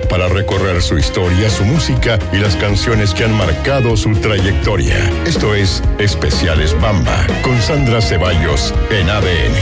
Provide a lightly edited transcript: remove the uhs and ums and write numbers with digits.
para recorrer su historia, su música y las canciones que han marcado su trayectoria. Esto es Especiales Bamba con Sandra Ceballos en ADN.